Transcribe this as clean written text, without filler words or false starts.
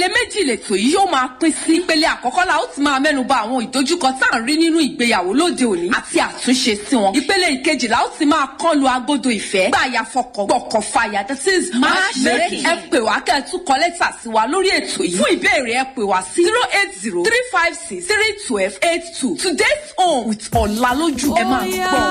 méjì lètò yìí yóò máa pín sí. ìpele àkọ́kọ́ la ó ti máa mẹ́nuba àwọn ìdojúkọ tá à ń rí nínú ìgbéyàwó lóde òní àti àtúnṣe sí wọn. ìpele ìkejì la ó ti máa kán lu agodo ìfẹ́ gbàyà fọkọ̀ gbọ̀kọ̀ fàyà that is matchmaking. ẹ pè wá kẹ́ ẹ tún kọ lẹ́tà sí wa lórí ètò yìí. fún ìbéèrè ẹ pè wá sí 080-356-312-82. Today's home with Ọláléjú ẹ máa gbọ́.